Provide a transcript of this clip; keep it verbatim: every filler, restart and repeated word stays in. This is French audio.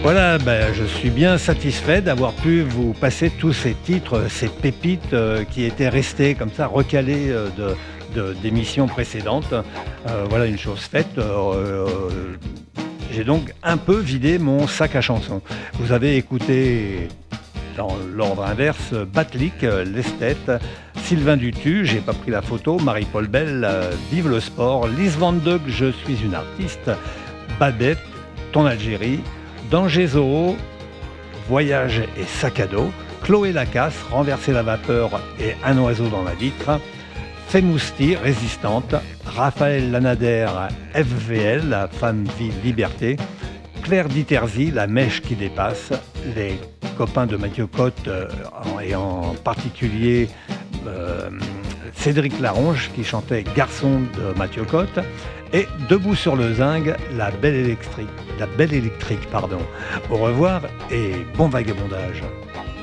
Voilà, ben, je suis bien satisfait d'avoir pu vous passer tous ces titres, ces pépites euh, qui étaient restées comme ça, recalées euh, de, de- d'émissions précédentes. Euh, voilà une chose faite. euh, euh, j'ai donc un peu vidé mon sac à chansons. Vous avez écouté, dans l'ordre inverse, Batlick, euh, l'esthète, Sylvain Dutu, j'ai pas pris la photo, Marie-Paul Bell, euh, Vive le sport, Lise Van Dug, Je suis une artiste, Babette, Ton Algérie, Danger Zoo, Voyage et sac à dos, Chloé Lacasse, Renverser la vapeur et Un oiseau dans la vitre, Femousti, Résistante, Raphaël Lanader, F V L, la Femme Vie Liberté, Claire Diterzi, La mèche qui dépasse, les copains de Mathieu Cotte euh, en- et en particulier euh, Cédric Laronge qui chantait Garçon de Mathieu Cotte, et Debout sur le zinc, La belle électrique, la belle électrique, pardon. Au revoir et bon vagabondage.